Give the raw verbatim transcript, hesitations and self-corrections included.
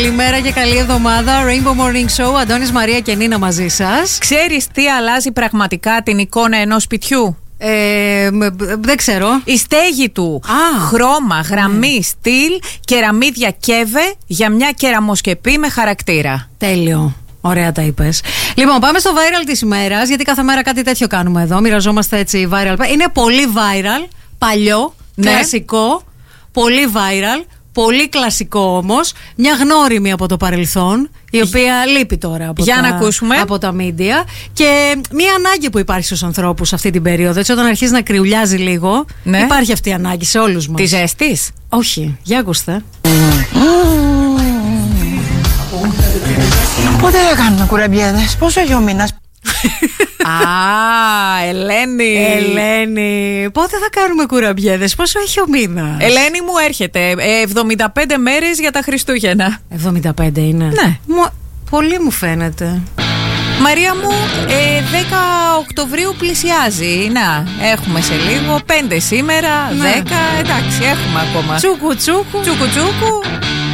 Καλημέρα και καλή εβδομάδα. Rainbow Morning Show, Αντώνης, Μαρία και Νίνα μαζί σας. Ξέρεις τι αλλάζει πραγματικά την εικόνα ενός σπιτιού? Ε, δεν ξέρω. Η στέγη του. Α. Χρώμα, γραμμή, ναι. στυλ, κεραμίδια κέβε για μια κεραμοσκεπή με χαρακτήρα. Τέλειο. Ωραία τα είπες. Λοιπόν, πάμε στο viral της ημέρας, γιατί κάθε μέρα κάτι τέτοιο κάνουμε εδώ. Μοιραζόμαστε έτσι viral. Είναι πολύ viral, παλιό, ναι. κλασικό, πολύ viral. Πολύ κλασικό όμως, μια γνώριμη από το παρελθόν, η οποία λείπει τώρα από, Για τα, να ακούσουμε. από τα media. Και μια ανάγκη που υπάρχει στους ανθρώπους αυτή την περίοδο. Έτσι, όταν αρχίζει να κρυουλιάζει λίγο, ναι. υπάρχει αυτή η ανάγκη σε όλους μας. Τη ζέστης? Όχι, για ακούστε. Πότε θα κάνουμε κουραμπιέδες, πόσο έχει ο μήνας? Α, Ελένη. Ελένη, πότε θα κάνουμε κουραμπιέδες, πόσο έχει ο μήνας? Ελένη μου έρχεται εβδομήντα πέντε μέρες για τα Χριστούγεννα. εβδομήντα πέντε είναι? Ναι. Μου, πολύ μου φαίνεται. Μαρία μου, ε, δέκα Οκτωβρίου πλησιάζει. Να, έχουμε σε λίγο. πέντε σήμερα, ναι. δέκα, εντάξει, έχουμε ακόμα. Τσούκου τσούκου. Τσούκου τσούκου.